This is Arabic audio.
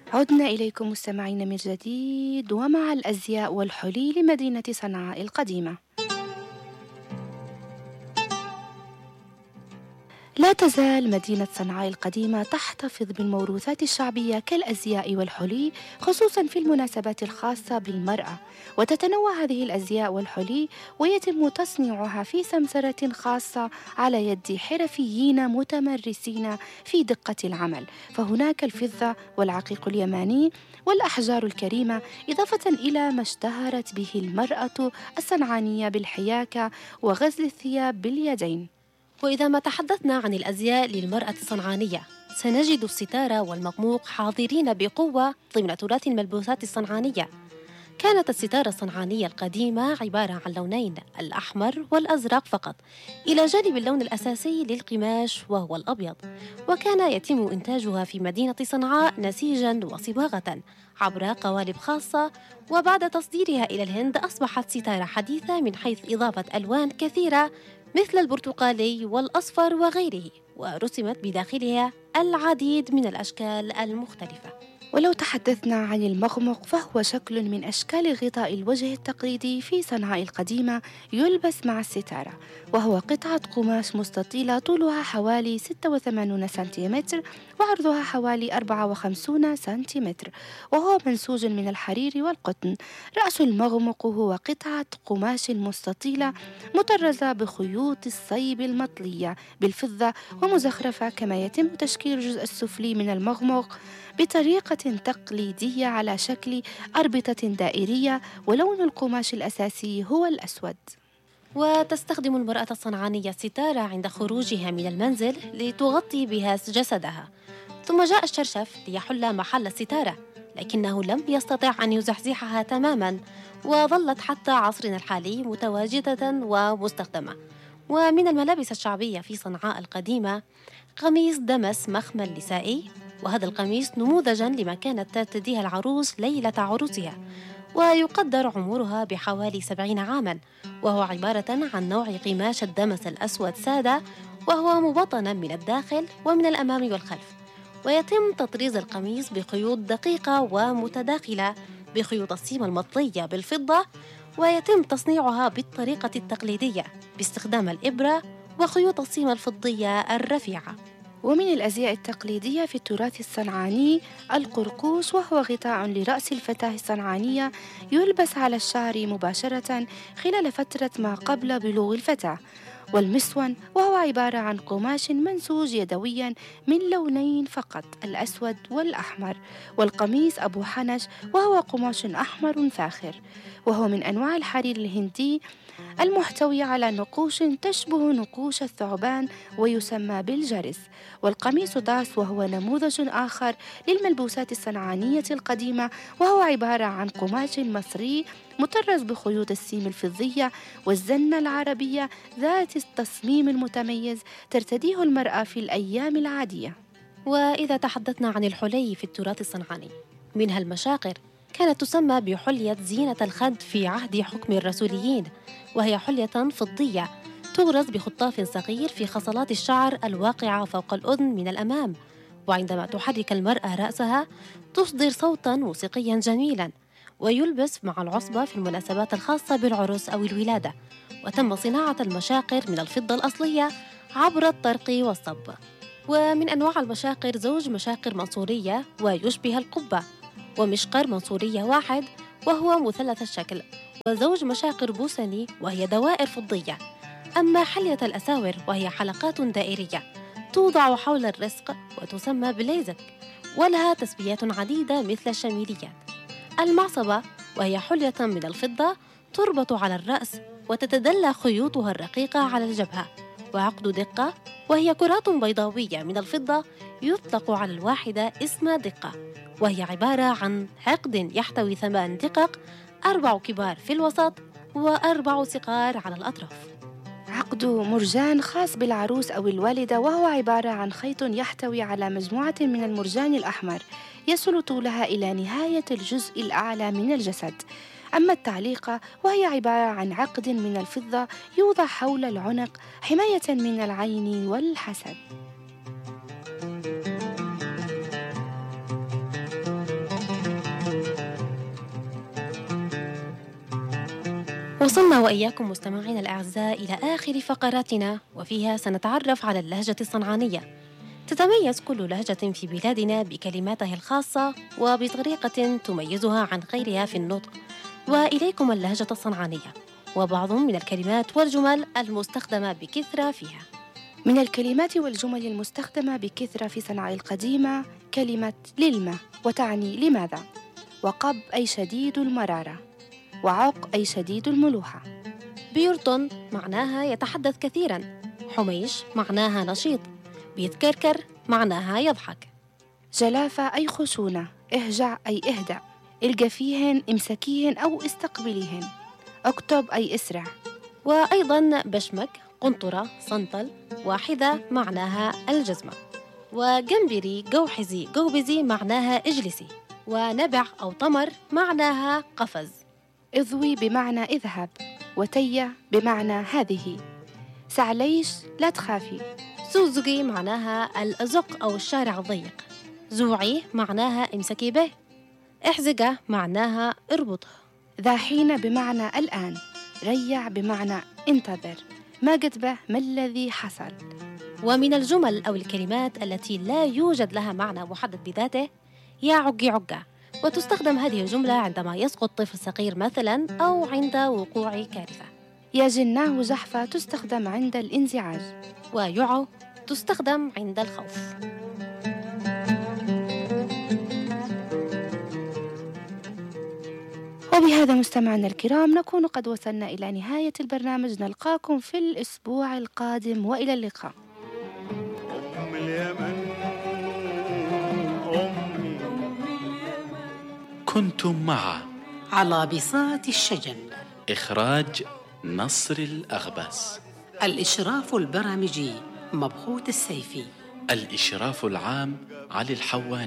عدنا إليكم مستمعين من جديد ومع الأزياء والحلي لمدينة صنعاء القديمة. لا تزال مدينة صنعاء القديمة تحتفظ بالموروثات الشعبية كالأزياء والحلي، خصوصا في المناسبات الخاصة بالمرأة، وتتنوع هذه الأزياء والحلي ويتم تصنيعها في سمسرة خاصة على يد حرفيين متمرسين في دقة العمل. فهناك الفضة والعقيق اليماني والأحجار الكريمة، إضافة إلى ما اشتهرت به المرأة الصنعانية بالحياكة وغزل الثياب باليدين. وإذا ما تحدثنا عن الأزياء للمرأة الصنعانية، سنجد الستارة والمقموق حاضرين بقوة ضمن تراث الملبوسات الصنعانية. كانت الستارة الصنعانية القديمة عبارة عن لونين، الأحمر والأزرق فقط، إلى جانب اللون الأساسي للقماش وهو الأبيض. وكان يتم إنتاجها في مدينة صنعاء نسيجاً وصباغة عبر قوالب خاصة، وبعد تصديرها إلى الهند أصبحت ستارة حديثة من حيث إضافة ألوان كثيرة مثل البرتقالي والأصفر وغيره، ورسمت بداخلها العديد من الأشكال المختلفة. ولو تحدثنا عن المغمق فهو شكل من أشكال غطاء الوجه التقليدي في صنعاء القديمة، يلبس مع الستارة، وهو قطعة قماش مستطيلة طولها حوالي 86 سنتيمتر وعرضها حوالي 54 سنتيمتر، وهو منسوج من الحرير والقطن. رأس المغمق هو قطعة قماش مستطيلة مطرزة بخيوط الصيب المطلية بالفضة ومزخرفة، كما يتم تشكيل الجزء السفلي من المغمق بطريقة تقليدية على شكل أربطة دائرية، ولون القماش الأساسي هو الأسود. وتستخدم المرأة الصنعانية الستارة عند خروجها من المنزل لتغطي بها جسدها. ثم جاء الشرشف ليحل محل الستارة، لكنه لم يستطع أن يزحزحها تماماً، وظلت حتى عصرنا الحالي متواجدة ومستخدمة. ومن الملابس الشعبية في صنعاء القديمة قميص دمس مخمل نسائي، وهذا القميص نموذجاً لما كانت ترتديها العروس ليلة عروسها، ويقدر عمرها بحوالي 70 عاماً، وهو عبارة عن نوع قماش الدمس الأسود سادة، وهو مبطن من الداخل ومن الأمام والخلف. ويتم تطريز القميص بخيوط دقيقة ومتداخلة بخيوط السيم المطلية بالفضة، ويتم تصنيعها بالطريقة التقليدية باستخدام الإبرة وخيوط السيم الفضية الرفيعة. ومن الأزياء التقليدية في التراث الصنعاني القرقوش، وهو غطاء لرأس الفتاة الصنعانية يلبس على الشعر مباشرة خلال فترة ما قبل بلوغ الفتاة. والمسون، وهو عبارة عن قماش منسوج يدويا من لونين فقط، الأسود والأحمر. والقميص أبو حنش، وهو قماش أحمر فاخر، وهو من أنواع الحرير الهندي المحتوي على نقوش تشبه نقوش الثعبان ويسمى بالجرس. والقميص داس، وهو نموذج آخر للملبوسات الصنعانية القديمة، وهو عبارة عن قماش مصري مطرز بخيوط السيم الفضية والزنة العربية ذات التصميم المتميز ترتديه المرأة في الأيام العادية. وإذا تحدثنا عن الحلي في التراث الصنعاني، منها المشاقر، كانت تسمى بحلية زينة الخد في عهد حكم الرسوليين، وهي حلية فضية تغرز بخطاف صغير في خصلات الشعر الواقعة فوق الأذن من الأمام، وعندما تحرك المرأة رأسها تصدر صوتاً موسيقياً جميلاً. ويلبس مع العصبة في المناسبات الخاصة بالعرس أو الولادة. وتم صناعة المشاقر من الفضة الأصلية عبر الطرق والصب. ومن أنواع المشاقر زوج مشاقر منصورية ويشبه القبة، ومشقر منصورية واحد وهو مثلث الشكل، وزوج مشاقر بوسني وهي دوائر فضية. أما حلية الأساور وهي حلقات دائرية توضع حول الرسق وتسمى بليزك، ولها تسميات عديدة مثل الشميليات. المعصبة، وهي حلية من الفضة تربط على الرأس وتتدلى خيوطها الرقيقة على الجبهة. وعقد دقة، وهي كرات بيضاوية من الفضة يطلق على الواحدة اسم دقة، وهي عبارة عن عقد يحتوي 8 دقق، 4 كبار في الوسط و4 صغار على الأطراف. عقد مرجان خاص بالعروس أو الوالدة، وهو عبارة عن خيط يحتوي على مجموعة من المرجان الأحمر يصل طولها إلى نهاية الجزء الأعلى من الجسد. أما التعليقة، وهي عبارة عن عقد من الفضة يوضع حول العنق حماية من العين والحسد. وصلنا وإياكم مستمعينا الأعزاء إلى آخر فقراتنا، وفيها سنتعرف على اللهجة الصنعانية. تتميز كل لهجة في بلادنا بكلماتها الخاصة وبطريقة تميزها عن غيرها في النطق. وإليكم اللهجة الصنعانية وبعض من الكلمات والجمل المستخدمة بكثرة فيها. من الكلمات والجمل المستخدمة بكثرة في صنعاء القديمة كلمة للمة، وتعني لماذا، وقب أي شديد المرارة، وعق أي شديد الملوحة. بيرطن معناها يتحدث كثيراً، حميش معناها نشيط، بيتكركر معناها يضحك. جلافة أي خشونة، اهجع أي اهدأ، القى فيهن امسكيهن أو استقبليهن، اكتب أي اسرع. وأيضاً بشمك، قنطرة، صنطل، واحدة معناها الجزمة. وجنبري، جوحزي، جوبزي معناها اجلسي. ونبع أو طمر معناها قفز. اضوي بمعنى اذهب، وتية بمعنى هذه. سعليش لا تخافي. سوزوكي معناها الأزق أو الشارع الضيق. زوعي معناها امسكي به. احزقه معناها اربطه. ذا حين بمعنى الآن. ريع بمعنى انتظر. ما قد به ما الذي حصل. ومن الجمل أو الكلمات التي لا يوجد لها معنى محدد بذاته يا عقي عقة، وتستخدم هذه الجملة عندما يسقط طفل صغير مثلا أو عند وقوع كارثة. يا جناه زحفة تستخدم عند الانزعاج. ويعو تستخدم عند الخوف. وبهذا مستمعنا الكرام نكون قد وصلنا إلى نهاية البرنامج. نلقاكم في الأسبوع القادم، وإلى اللقاء. أم اليمن أمي. كنتم مع على بساط الشجن، إخراج نصر الأغبس، الإشراف البرامجي مبخوت السيفي، الإشراف العام علي الحواني.